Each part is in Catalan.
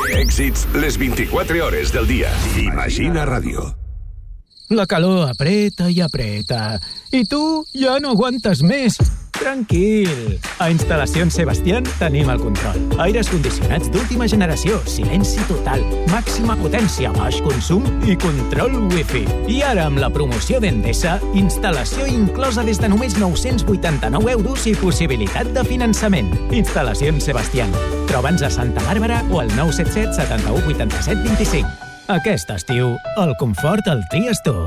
Èxits les 24 hores del dia. Imagina Ràdio. La calor apreta i apreta. I tu ja no aguantes més. Tranquil. A Instal·lacions Sebastián tenim el control. Aires condicionats d'última generació, silenci total, màxima potència, baix consum i control wifi. I ara amb la promoció d'Endesa, instal·lació inclosa des de només 989 euros i possibilitat de finançament. Instal·lacions Sebastián. Troba'ns a Santa Bàrbara o al 977 71 87 25. Aquest estiu, el confort el tries tu.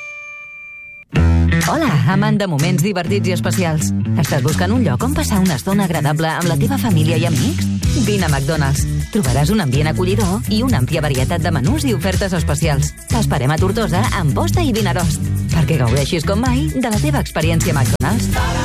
Hola, amant de moments divertits i especials. Estàs buscant un lloc on passar una estona agradable amb la teva família i amics? Vine a McDonald's. Trobaràs un ambient acollidor i una àmplia varietat de menús i ofertes especials. T'esperem a Tortosa amb posta i vinarost, perquè gaudeixis com mai de la teva experiència McDonald's.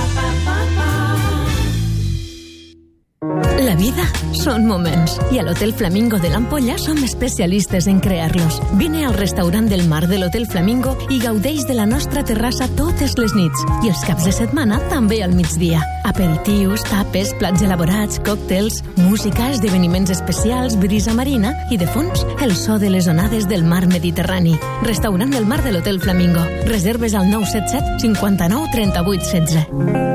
La vida son moments y al Hotel Flamingo de l'Ampolla som especialistes en crear-los. Vine al restaurant del mar de l'Hotel Flamingo i gaudeix de la nostra terrassa totes les nits i els caps de setmana també al migdia. Aperitius, tapes, plats elaborats, còctels, música, esdeveniments especials, brisa marina i, de fons, el so de les onades del mar Mediterrani. Restaurant del mar de l'Hotel Flamingo. Reserves al 977 59 38 16.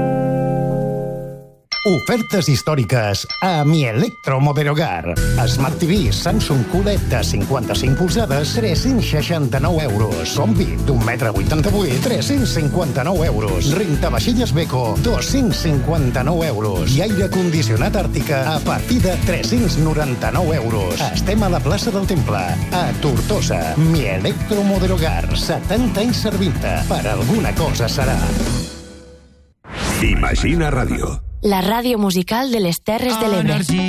Ofertes històriques a Mi Electromoderogar. Smart TV Samsung QLED de 55 polzades, 369 euros. Combi d'1,88 m, 359 euros. Rentavaixelles Beko, 259 euros. I aire condicionat Àrtica a partir de 399 euros. Estem a la plaça del Temple, a Tortosa. Mi Electromoderogar, 70 anys servint-te. Per alguna cosa serà. Imagina Ràdio. La ràdio musical de les Terres de l'Ebre.